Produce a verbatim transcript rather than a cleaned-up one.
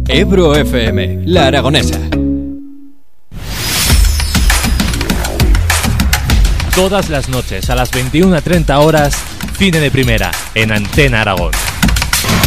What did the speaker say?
Ebro F M, La Aragonesa. Todas las noches a las veintiuna treinta horas, Cine de Primera, en Antena Aragón.